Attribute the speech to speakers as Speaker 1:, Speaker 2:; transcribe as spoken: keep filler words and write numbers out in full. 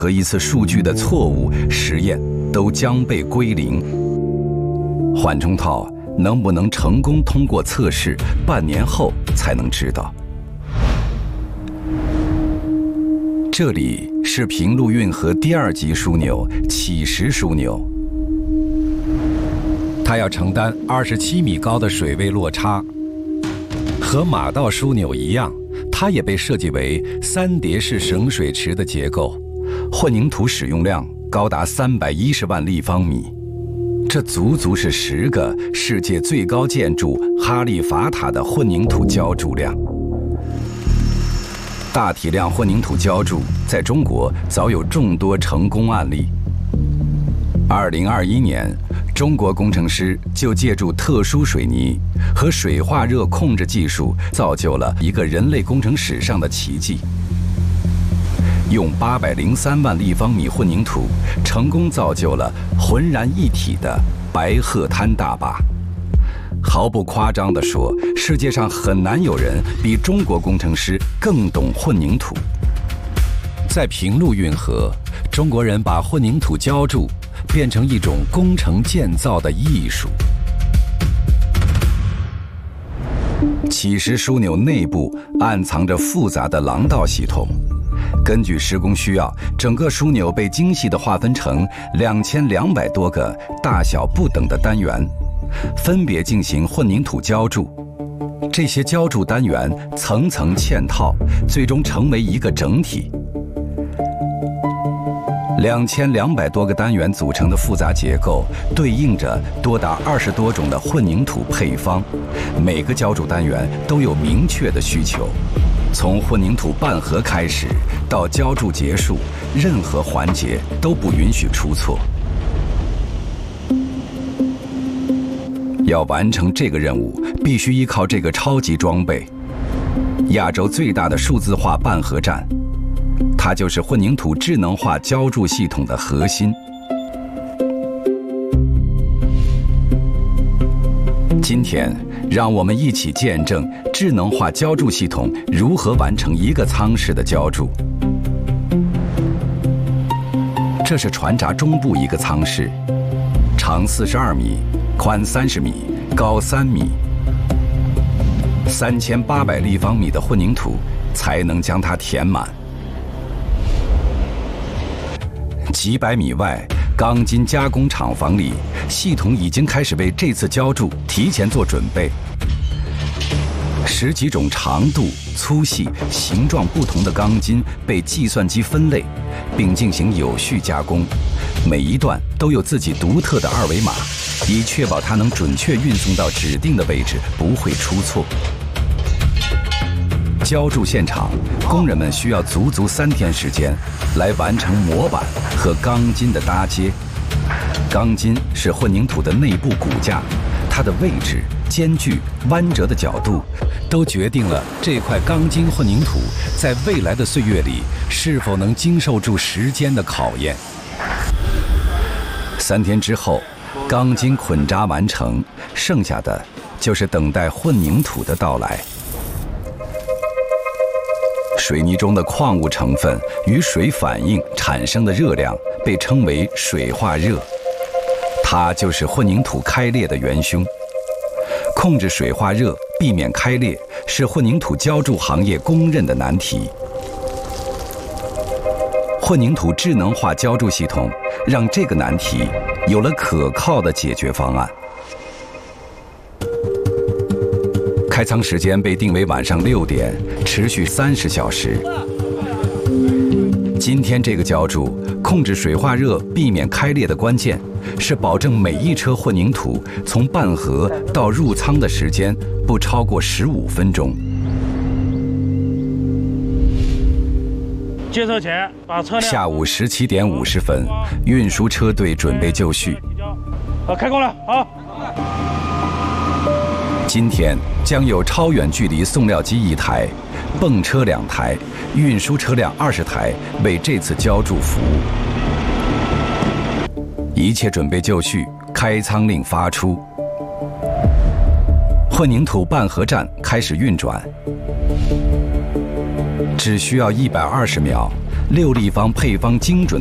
Speaker 1: 和一次数据的错误实验都将被归零。缓冲套能不能成功通过测试，半年后才能知道。这里是平陆运河第二级枢纽乞石枢纽，它要承担二十七米高的水位落差。和马道枢纽一样，它也被设计为三叠式省水池的结构，混凝土使用量高达三百一十万立方米，这足足是十个世界最高建筑哈利法塔的混凝土浇筑量。大体量混凝土浇筑在中国早有众多成功案例。二零二一年，中国工程师就借助特殊水泥和水化热控制技术，造就了一个人类工程史上的奇迹。用八百零三万立方米混凝土，成功造就了浑然一体的白鹤滩大坝。毫不夸张地说，世界上很难有人比中国工程师更懂混凝土。在平陆运河，中国人把混凝土浇筑变成一种工程建造的艺术。乞石枢纽内部暗藏着复杂的廊道系统，根据施工需要，整个枢纽被精细地划分成两千两百多个大小不等的单元，分别进行混凝土浇筑。这些浇筑单元层层嵌套，最终成为一个整体。两千两百多个单元组成的复杂结构，对应着多达二十多种的混凝土配方，每个浇筑单元都有明确的需求。从混凝土拌合开始到浇筑结束，任何环节都不允许出错。要完成这个任务，必须依靠这个超级装备——亚洲最大的数字化拌合站。它就是混凝土智能化浇筑系统的核心。今天，让我们一起见证智能化浇筑系统如何完成一个舱室的浇筑。这是船闸中部一个舱室，长四十二米，宽三十米，高三米，三千八百立方米的混凝土才能将它填满。几百米外，钢筋加工厂房里，系统已经开始为这次浇筑提前做准备。十几种长度、粗细、形状不同的钢筋被计算机分类，并进行有序加工，每一段都有自己独特的二维码，以确保它能准确运送到指定的位置，不会出错。浇筑现场，工人们需要足足三天时间来完成模板和钢筋的搭接。钢筋是混凝土的内部骨架，它的位置、间距、弯折的角度，都决定了这块钢筋混凝土在未来的岁月里是否能经受住时间的考验。三天之后，钢筋捆扎完成，剩下的就是等待混凝土的到来。水泥中的矿物成分与水反应产生的热量被称为水化热，它就是混凝土开裂的元凶。控制水化热，避免开裂，是混凝土浇筑行业公认的难题。混凝土智能化浇筑系统让这个难题有了可靠的解决方案。开仓时间被定为晚上六点，持续三十小时。今天这个浇筑控制水化热、避免开裂的关键，是保证每一车混凝土从拌合到入仓的时间不超过十五分钟。
Speaker 2: 接车前把车辆。
Speaker 1: 下午十七点五十分，运输车队准备就绪。
Speaker 2: 好，开工了，好。
Speaker 1: 今天将有超远距离送料机一台，泵车两台，运输车辆二十台为这次浇筑服务。一切准备就绪，开仓令发出。混凝土拌合站开始运转，只需要一百二十秒， 六立方配方精准